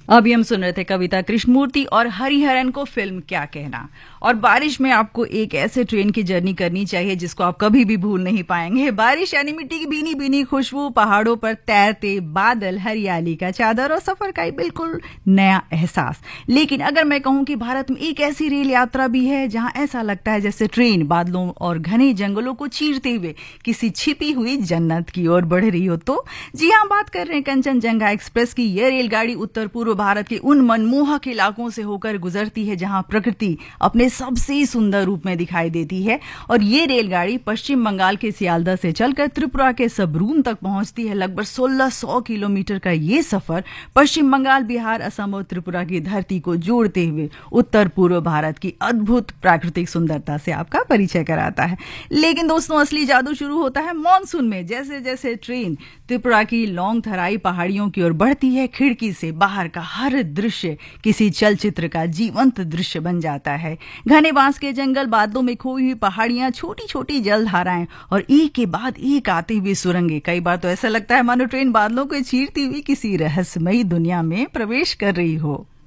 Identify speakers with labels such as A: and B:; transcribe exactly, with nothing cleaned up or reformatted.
A: अभी हम सुन रहे थे कविता कृष्णमूर्ति और हरिहरन को फिल्म क्या कहना। और बारिश में आपको एक ऐसे ट्रेन की जर्नी करनी चाहिए जिसको आप कभी भी भूल नहीं पाएंगे। बारिश यानी मिट्टी की भीनी भीनी खुशबू, पहाड़ों पर तैरते बादल, हरियाली का चादर और सफर का एक बिल्कुल नया एहसास। लेकिन अगर मैं कहूं कि भारत में एक ऐसी रेल यात्रा भी है जहां ऐसा लगता है जैसे ट्रेन बादलों और घने जंगलों को चीरते हुए किसी छिपी हुई जन्नत की ओर बढ़ रही हो, तो जी हाँ, बात कर रहे हैं कंचनजंगा एक्सप्रेस की। यह रेलगाड़ी उत्तर पूर्व भारत के उन मनमोहक इलाकों से होकर गुजरती है जहां प्रकृति अपने सबसे सुंदर रूप में दिखाई देती है। और ये रेलगाड़ी पश्चिम बंगाल के सियालदह से चलकर त्रिपुरा के सबरूम तक पहुंचती है। लगभग सोलह सौ किलोमीटर का ये सफर पश्चिम बंगाल, बिहार, असम और त्रिपुरा की धरती को जोड़ते हुए उत्तर पूर्व भारत की अद्भुत प्राकृतिक सुंदरता से आपका परिचय कराता है। लेकिन दोस्तों, असली जादू शुरू होता है मॉनसून में। जैसे जैसे ट्रेन त्रिपुरा की लॉन्ग थराई पहाड़ियों की ओर बढ़ती है, खिड़की से बाहर का हर दृश्य किसी चलचित्र का जीवंत दृश्य बन जाता है। घने बांस के जंगल, बादलों में खोई हुई पहाड़ियां, छोटी छोटी जलधाराएं और एक के बाद एक आती हुई सुरंगें। कई बार तो ऐसा लगता है मानो ट्रेन बादलों को चीरती हुई किसी रहस्यमयी दुनिया में प्रवेश कर रही हो।